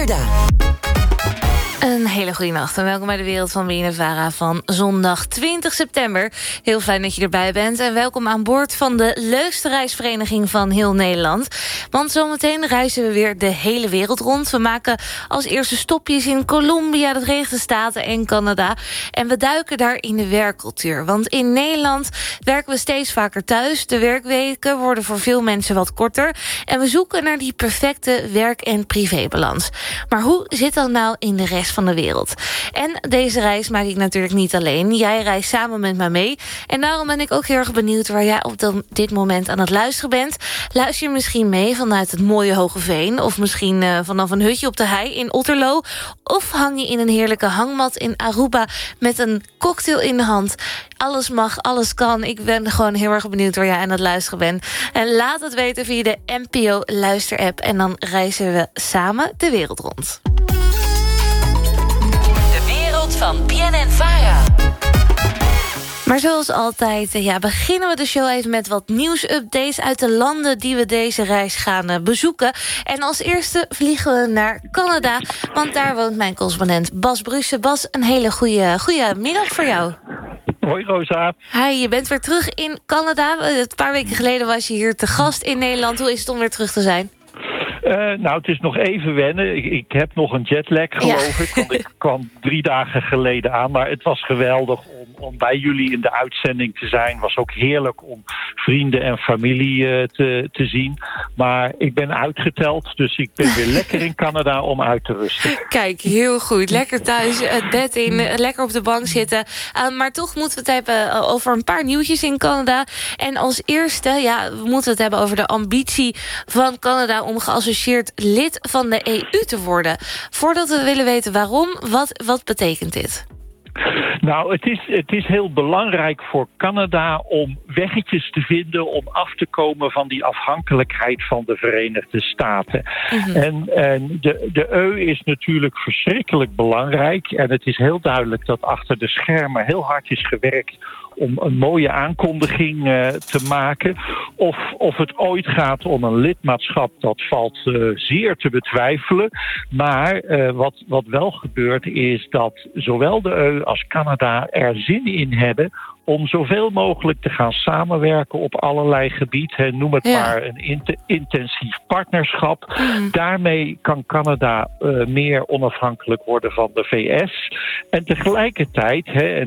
Vierda. Een hele goede nacht en welkom bij de Wereld van BNNVARA van zondag 20 september. Heel fijn dat je erbij bent en welkom aan boord van de leukste reisvereniging van heel Nederland. Want zometeen reizen we weer de hele wereld rond. We maken als eerste stopjes in Colombia, de Verenigde Staten en Canada. En we duiken daar in de werkcultuur. Want in Nederland werken we steeds vaker thuis. De werkweken worden voor veel mensen wat korter. En we zoeken naar die perfecte werk- en privébalans. Maar hoe zit dat nou in de rest van de wereld? En deze reis maak ik natuurlijk niet alleen. Jij reist samen met mij mee. En daarom ben ik ook heel erg benieuwd waar jij op dit moment aan het luisteren bent. Luister je misschien mee vanuit het mooie Hogeveen? Of misschien vanaf een hutje op de hei in Otterlo? Of hang je in een heerlijke hangmat in Aruba met een cocktail in de hand? Alles mag, alles kan. Ik ben gewoon heel erg benieuwd waar jij aan het luisteren bent. En laat het weten via de NPO Luister-app. En dan reizen we samen de wereld rond. Van BNNVARA. Maar zoals altijd beginnen we de show even met wat nieuwsupdates uit de landen die we deze reis gaan bezoeken. En als eerste vliegen we naar Canada, want daar woont mijn correspondent Bas Brussen. Bas, een hele goede middag voor jou. Hoi Rosa. Hi, je bent weer terug in Canada. Een paar weken geleden was je hier te gast in Nederland. Hoe is het om weer terug te zijn? Nou, het is nog even wennen. Ik heb nog een jetlag, geloof ik. Want ik kwam 3 dagen geleden aan. Maar het was geweldig om bij jullie in de uitzending te zijn. Het was ook heerlijk om vrienden en familie te zien. Maar ik ben uitgeteld, dus ik ben weer lekker in Canada om uit te rusten. Kijk, heel goed. Lekker thuis, het bed in, lekker op de bank zitten. Maar toch moeten we het hebben over een paar nieuwtjes in Canada. En als eerste, we moeten het hebben over de ambitie van Canada om geassocieerd lid van de EU te worden. Voordat we willen weten waarom, wat betekent dit? Nou, het is heel belangrijk voor Canada om weggetjes te vinden om af te komen van die afhankelijkheid van de Verenigde Staten. Mm-hmm. En de EU is natuurlijk verschrikkelijk belangrijk. En het is heel duidelijk dat achter de schermen heel hard is gewerkt om een mooie aankondiging te maken. Of het ooit gaat om een lidmaatschap, dat valt zeer te betwijfelen. Maar wat wel gebeurt is dat zowel de EU als Canada er zin in hebben om zoveel mogelijk te gaan samenwerken op allerlei gebieden. Noem het maar een intensief partnerschap. Daarmee kan Canada meer onafhankelijk worden van de VS. En tegelijkertijd, en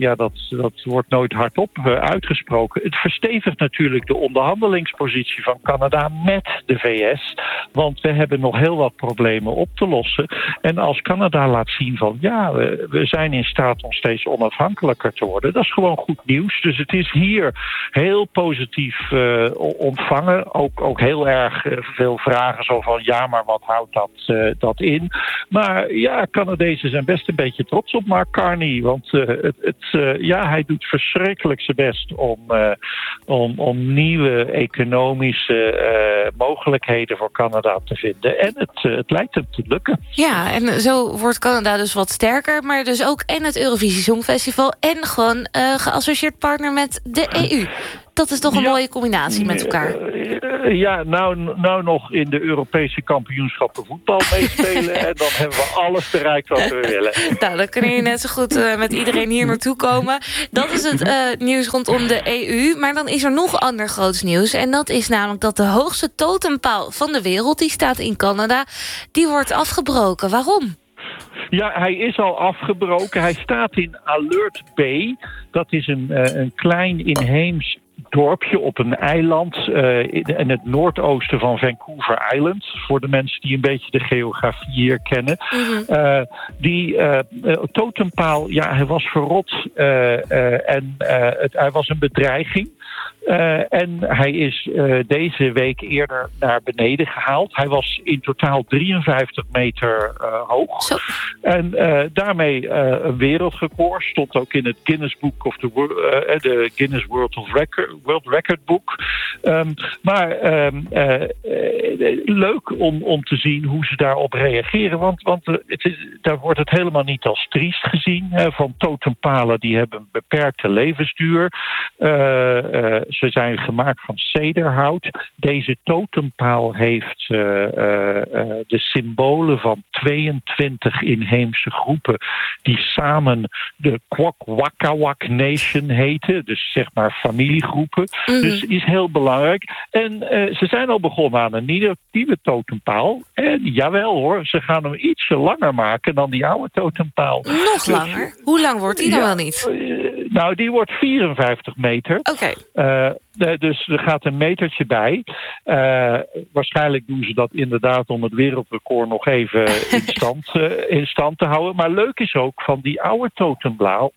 dat wordt nooit hardop uitgesproken, het verstevigt natuurlijk de onderhandelingspositie van Canada met de VS. Want we hebben nog heel wat problemen op te lossen. En als Canada laat zien van we zijn in staat om steeds onafhankelijker te worden, dat is gewoon goed nieuws. Dus het is hier heel positief ontvangen. Ook heel erg veel vragen zo van maar wat houdt dat in? Maar Canadezen zijn best een beetje trots op Mark Carney. Want hij doet verschrikkelijk zijn best om nieuwe economische mogelijkheden voor Canada te vinden. En het lijkt hem te lukken. Ja, en zo wordt Canada dus wat sterker. Maar dus ook en het Eurovisie Songfestival en gewoon geassocieerd partner met de EU. Dat is toch een mooie combinatie met elkaar. Nou nog in de Europese kampioenschappen voetbal meespelen. En dan hebben we alles bereikt wat we willen. Nou, dan kun je net zo goed met iedereen hier naartoe komen. Dat is het nieuws rondom de EU. Maar dan is er nog ander groots nieuws. En dat is namelijk dat de hoogste totempaal van de wereld, die staat in Canada, die wordt afgebroken. Waarom? Ja, hij is al afgebroken. Hij staat in Alert Bay. Dat is een klein inheems dorpje op een eiland in het noordoosten van Vancouver Island. Voor de mensen die een beetje de geografie hier kennen. Mm-hmm. Die totempaal, hij was verrot en hij was een bedreiging. En hij is deze week eerder naar beneden gehaald. Hij was in totaal 53 meter hoog. Zo. En daarmee een wereldrecord. Stond ook in het Guinness Book of de Guinness World Record Book. Maar leuk om te zien hoe ze daarop reageren. Want daar wordt het helemaal niet als triest gezien. Van totempalen die hebben een beperkte levensduur. Ze zijn gemaakt van cederhout. Deze totempaal heeft de symbolen van 22 inheemse groepen die samen de Kwakwaka'wakw Nation heten. Dus zeg maar familiegroepen. Dus is heel belangrijk. En ze zijn al begonnen aan een nieuwe totempaal. En jawel hoor, ze gaan hem ietsje langer maken dan die oude totempaal. Nog langer? Hoe lang wordt die dan wel niet? Nou, die wordt 54 meter. Oké. Dus er gaat een metertje bij. Waarschijnlijk doen ze dat inderdaad om het wereldrecord nog even in stand te houden. Maar leuk is ook van die oude totempaal.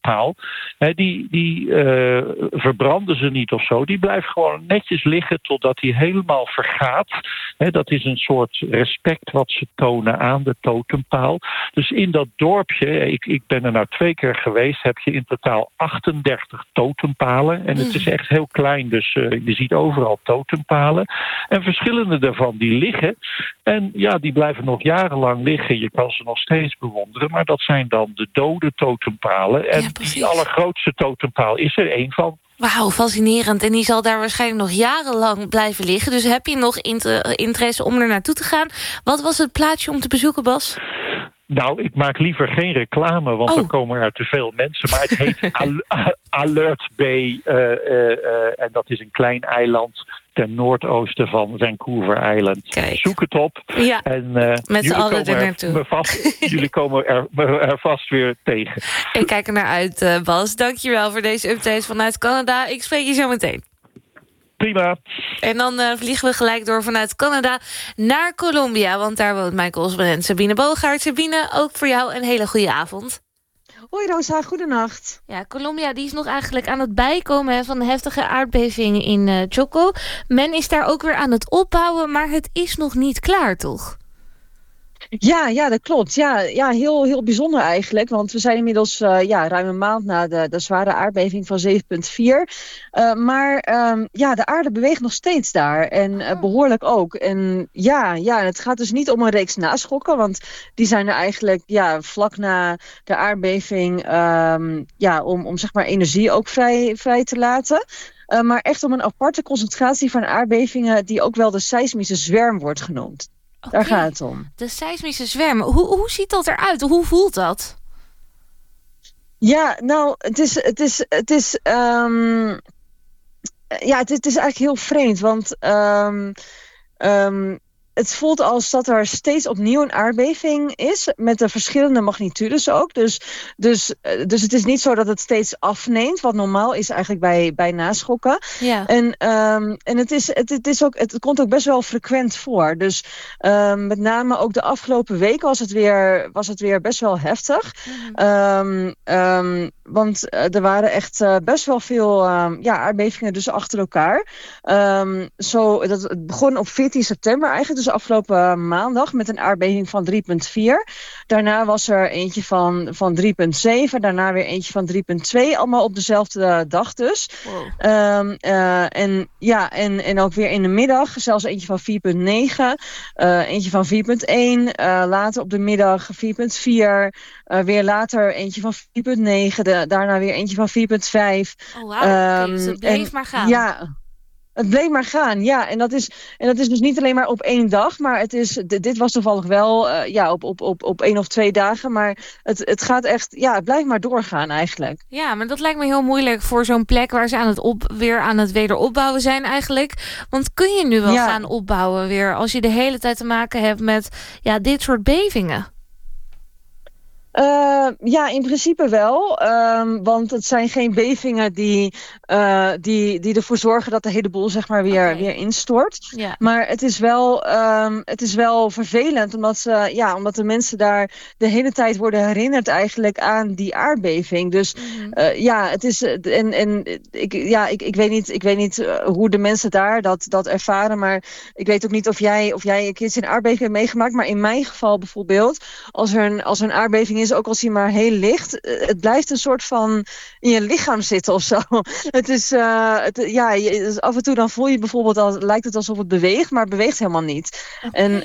Die verbranden ze niet of zo. Die blijft gewoon netjes liggen totdat hij helemaal vergaat. Dat is een soort respect wat ze tonen aan de totempaal. Dus in dat dorpje, ik ben er nou 2 keer geweest, heb je in totaal 38 totempalen. En het is echt heel klein, dus je ziet overal totempalen. En verschillende daarvan die liggen. En ja, die blijven nog jarenlang liggen. Je kan ze nog steeds bewonderen. Maar dat zijn dan de dode totempalen. En die allergrootste totempaal is er één van. Wauw, fascinerend. En die zal daar waarschijnlijk nog jarenlang blijven liggen. Dus heb je nog interesse om er naartoe te gaan? Wat was het plaatsje om te bezoeken, Bas? Nou, ik maak liever geen reclame, want dan komen er te veel mensen. Maar het heet Alert Bay. En dat is een klein eiland ten noordoosten van Vancouver Island. Kijk. Zoek het op. Ja, en met z'n allen er naartoe. Jullie komen er vast weer tegen. Ik kijk er naar uit, Bas. Dankjewel voor deze update vanuit Canada. Ik spreek je zo meteen. Prima. En dan vliegen we gelijk door vanuit Canada naar Colombia. Want daar woont mijn correspondent Sabine Bogaert. Sabine, ook voor jou een hele goede avond. Hoi Rosa, goedenacht. Ja, Colombia die is nog eigenlijk aan het bijkomen van de heftige aardbeving in Choco. Men is daar ook weer aan het opbouwen, maar het is nog niet klaar, toch? Ja, dat klopt. Ja, heel bijzonder eigenlijk. Want we zijn inmiddels ruim een maand na de zware aardbeving van 7,4. Maar de aarde beweegt nog steeds daar. En behoorlijk ook. En het gaat dus niet om een reeks naschokken. Want die zijn er eigenlijk vlak na de aardbeving om zeg maar energie ook vrij te laten. Maar echt om een aparte concentratie van aardbevingen die ook wel de seismische zwerm wordt genoemd. Okay. Daar gaat het om. De seismische zwerm. Hoe ziet dat eruit? Hoe voelt dat? Ja, nou, het is eigenlijk heel vreemd. Want het voelt als dat er steeds opnieuw een aardbeving is. Met de verschillende magnitudes ook. Dus het is niet zo dat het steeds afneemt. Wat normaal is eigenlijk bij naschokken. Ja. En het komt ook best wel frequent voor. Dus met name ook de afgelopen week was het weer best wel heftig. Want er waren echt best wel veel aardbevingen dus achter elkaar. Het begon op 14 september eigenlijk. Dus afgelopen maandag met een aardbeving van 3,4. Daarna was er eentje van 3,7. Daarna weer eentje van 3,2. Allemaal op dezelfde dag dus. Wow. En ook weer in de middag. Zelfs eentje van 4,9. Eentje van 4,1. Later op de middag 4,4. Weer later eentje van 4,9. Daarna weer eentje van 4,5. Oh, wauw. Dus het bleef maar gaan. Ja. Het bleef maar gaan, ja. En dat is dus niet alleen maar op 1 dag, maar dit was toevallig wel op 1 of 2 dagen. Maar het gaat echt, het blijft maar doorgaan eigenlijk. Ja, maar dat lijkt me heel moeilijk voor zo'n plek waar ze weer aan het wederopbouwen zijn eigenlijk. Want kun je nu wel gaan opbouwen weer als je de hele tijd te maken hebt met dit soort bevingen? In principe wel. Want het zijn geen bevingen die ervoor zorgen dat de hele boel zeg maar weer instort. Yeah. Maar het is wel vervelend omdat de mensen daar de hele tijd worden herinnerd eigenlijk aan die aardbeving. Dus het is ik weet niet hoe de mensen daar dat ervaren, maar ik weet ook niet of jij een keertje een aardbeving hebt meegemaakt. Maar in mijn geval bijvoorbeeld, als er een aardbeving is, ook al zie je maar heel licht, het blijft een soort van in je lichaam zitten of zo. Het is, af en toe dan voel je bijvoorbeeld, lijkt het alsof het beweegt, maar het beweegt helemaal niet. Okay.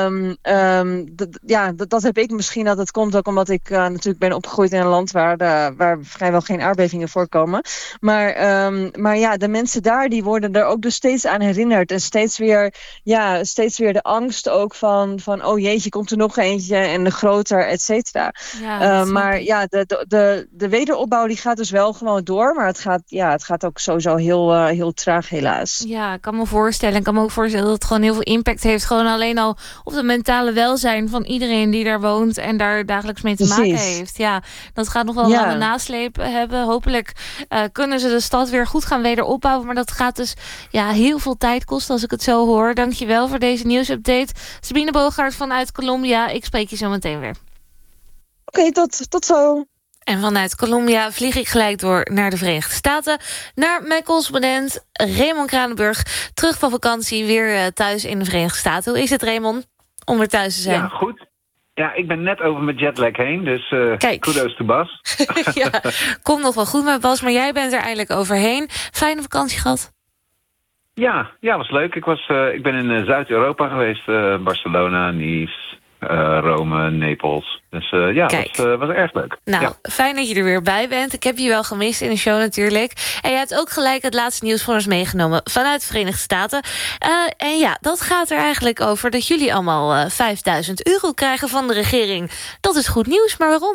En dat heb ik misschien, dat het komt ook omdat ik natuurlijk ben opgegroeid in een land waar vrijwel geen aardbevingen voorkomen. Maar ja, de mensen daar, die worden er ook dus steeds aan herinnerd. En steeds weer de angst ook van oh jeetje, komt er nog eentje en de groter, et cetera. Ja, maar ja, de wederopbouw die gaat dus wel gewoon door. Maar het gaat ook sowieso heel traag helaas. Ja, ik kan me voorstellen. Ik kan me ook voorstellen dat het gewoon heel veel impact heeft. Gewoon alleen al op het mentale welzijn van iedereen die daar woont en daar dagelijks mee te maken heeft. Ja, dat gaat nog wel een lange nasleep hebben. Hopelijk kunnen ze de stad weer goed gaan wederopbouwen. Maar dat gaat dus heel veel tijd kosten als ik het zo hoor. Dankjewel voor deze nieuwsupdate. Sabine Boogaard vanuit Colombia. Ik spreek je zo meteen weer. Oké, tot zo. En vanuit Colombia vlieg ik gelijk door naar de Verenigde Staten. Naar mijn correspondent Raymond Kranenburg. Terug van vakantie, weer thuis in de Verenigde Staten. Hoe is het, Raymond, om weer thuis te zijn? Ja, goed. Ja, ik ben net over mijn jetlag heen, dus kudos to Bas. Ja, komt nog wel goed met Bas, maar jij bent er eindelijk overheen. Fijne vakantie gehad? Ja, was leuk. Ik ben in Zuid-Europa geweest. Barcelona, Nice, Rome, Napels. Dus was erg leuk. Nou, fijn dat je er weer bij bent. Ik heb je wel gemist in de show natuurlijk. En je hebt ook gelijk het laatste nieuws voor ons meegenomen vanuit de Verenigde Staten. En ja, dat gaat er eigenlijk over dat jullie allemaal €5.000 krijgen van de regering. Dat is goed nieuws, maar waarom?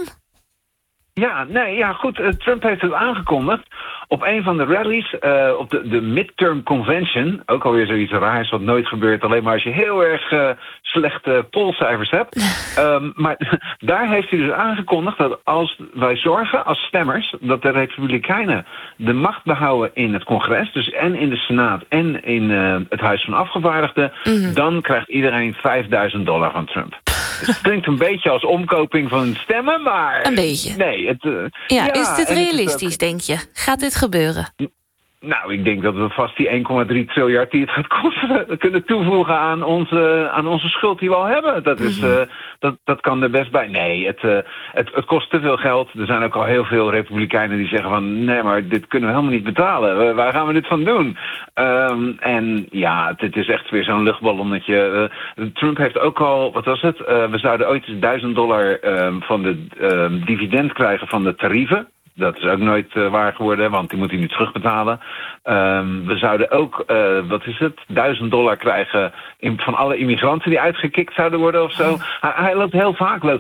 Goed. Trump heeft het aangekondigd op een van de rallies, op de Midterm Convention. Ook alweer zoiets raars wat nooit gebeurt, alleen maar als je heel erg slechte polcijfers hebt. Maar daar heeft hij dus aangekondigd dat als wij zorgen als stemmers dat de Republikeinen de macht behouden in het congres, dus en in de Senaat en in het Huis van Afgevaardigden, dan krijgt iedereen $5.000 van Trump. Het klinkt een beetje als omkoping van stemmen, maar... Een beetje. Nee. Is dit realistisch, denk je? Gaat dit gebeuren? Nou, ik denk dat we vast die 1,3 triljard die het gaat kosten kunnen toevoegen aan onze schuld die we al hebben. Dat kan er best bij. Nee, het kost te veel geld. Er zijn ook al heel veel Republikeinen die zeggen van nee, maar dit kunnen we helemaal niet betalen. Waar gaan we dit van doen? Het is echt weer zo'n luchtballonnetje. Trump heeft ook al, wat was het? We zouden ooit eens $1.000 van de dividend krijgen van de tarieven. Dat is ook nooit waar geworden, want die moet hij nu terugbetalen. We zouden ook, $1.000 krijgen van alle immigranten die uitgekikt zouden worden of zo. Hij loopt heel vaak, uit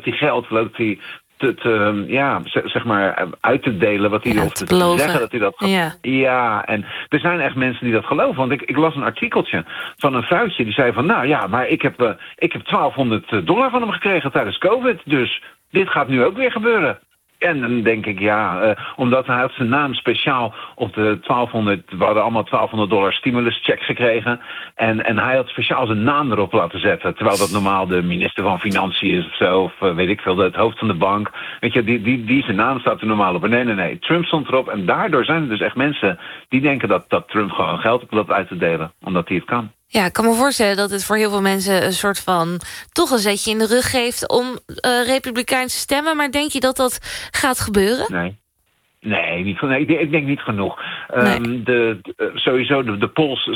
te delen wat hij of te zeggen dat hij dat gaat. Ja, en er zijn echt mensen die dat geloven. Want ik las een artikeltje van een vrouwtje die zei van maar ik heb $1.200 van hem gekregen tijdens COVID. Dus dit gaat nu ook weer gebeuren. En dan denk ik, omdat hij had zijn naam speciaal op de we hadden allemaal $1.200 stimuluscheck gekregen. En hij had speciaal zijn naam erop laten zetten. Terwijl dat normaal de minister van Financiën is of zo. Of weet ik veel, het hoofd van de bank. Weet je, die zijn naam staat er normaal op. Nee. Trump stond erop. En daardoor zijn er dus echt mensen die denken dat Trump gewoon geld op loopt uit te delen. Omdat hij het kan. Ja, ik kan me voorstellen dat het voor heel veel mensen een soort van toch een zetje in de rug geeft om Republikeins te stemmen. Maar denk je dat dat gaat gebeuren? Nee, niet genoeg. Ik denk niet genoeg. Sowieso de polls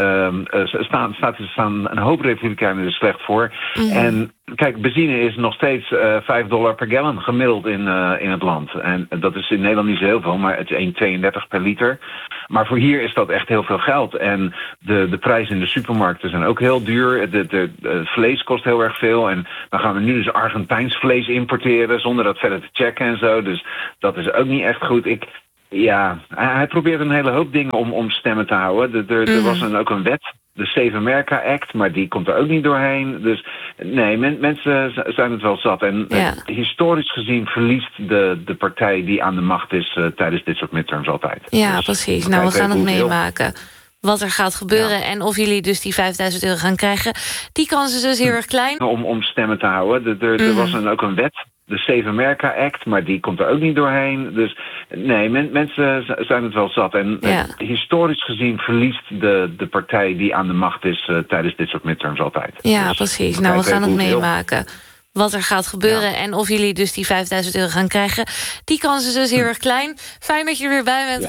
staan een hoop Republikeinen er slecht voor. En kijk, benzine is nog steeds $5 per gallon gemiddeld in het land. En dat is in Nederland niet zo heel veel, maar het is 1,32 per liter. Maar voor hier is dat echt heel veel geld. En de prijzen in de supermarkten zijn ook heel duur. Het vlees kost heel erg veel. En dan gaan we nu dus Argentijns vlees importeren zonder dat verder te checken en zo. Dus dat is ook niet echt goed. Hij probeert een hele hoop dingen om stemmen te houden. Er was ook een wet, de Save America Act, maar die komt er ook niet doorheen. Dus nee, mensen zijn het wel zat. En historisch gezien verliest de partij die aan de macht is tijdens dit soort midterms altijd. Ja, dus, precies. Nou, we gaan het meemaken. Wat er gaat gebeuren en of jullie dus die €5.000 gaan krijgen. Die kans is dus heel erg klein. Om stemmen te houden. Er was ook een wet, de Save America Act, maar die komt er ook niet doorheen. Dus nee, mensen zijn het wel zat. En historisch gezien verliest de partij die aan de macht is tijdens dit soort midterms altijd. Ja, dus, precies. Nou, we gaan het meemaken. wat er gaat gebeuren... en of jullie dus die €5.000 gaan krijgen. Die kans is dus heel erg klein. Fijn dat je er weer bij bent.